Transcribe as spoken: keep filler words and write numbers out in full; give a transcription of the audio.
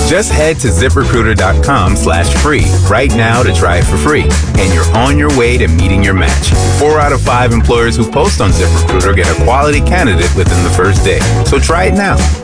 Just head to ZipRecruiter.com slash free right now to try it for free. And you're on your way to meeting your match. Four out of five employers who post on ZipRecruiter get a quality candidate within the first day. So try it now.